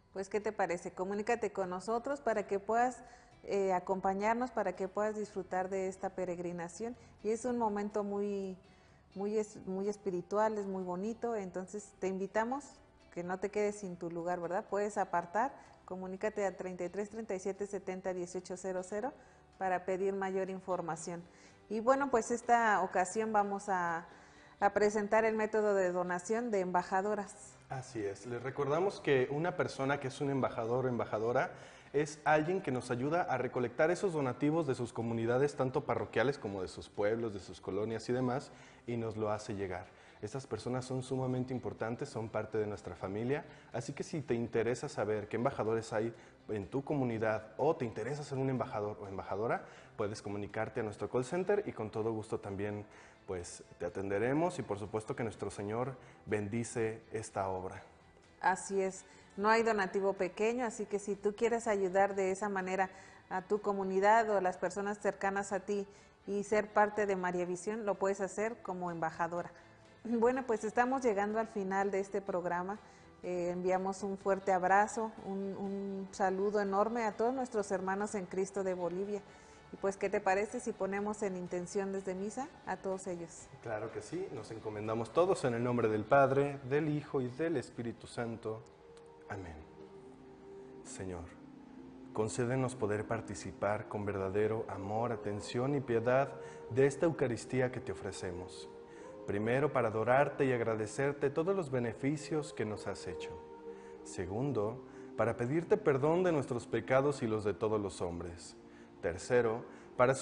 Pues, ¿qué te parece? Comunícate con nosotros para que puedas acompañarnos, para que puedas disfrutar de esta peregrinación. Y es un momento muy espiritual, es muy bonito. Entonces, te invitamos que no te quedes sin tu lugar, ¿verdad? Puedes apartar, comunícate a 33 37 70 18 00 para pedir mayor información. Y bueno, pues esta ocasión vamos a presentar el método de donación de embajadoras. Así es, les recordamos que una persona que es un embajador o embajadora es alguien que nos ayuda a recolectar esos donativos de sus comunidades, tanto parroquiales como de sus pueblos, de sus colonias y demás, y nos lo hace llegar. Estas personas son sumamente importantes, son parte de nuestra familia, así que si te interesa saber qué embajadores hay en tu comunidad o te interesa ser un embajador o embajadora, puedes comunicarte a nuestro call center y con todo gusto también pues te atenderemos y por supuesto que nuestro Señor bendice esta obra. Así es, no hay donativo pequeño, así que si tú quieres ayudar de esa manera a tu comunidad o a las personas cercanas a ti y ser parte de María Visión, lo puedes hacer como embajadora. Bueno, pues estamos llegando al final de este programa. Enviamos un fuerte abrazo, un saludo enorme a todos nuestros hermanos en Cristo de Bolivia. Y pues, ¿qué te parece si ponemos en intención desde misa a todos ellos? Claro que sí, nos encomendamos todos en el nombre del Padre, del Hijo y del Espíritu Santo. Amén. Señor, concédenos poder participar con verdadero amor, atención y piedad de esta Eucaristía que te ofrecemos. Primero, para adorarte y agradecerte todos los beneficios que nos has hecho. Segundo, para pedirte perdón de nuestros pecados y los de todos los hombres. Tercero,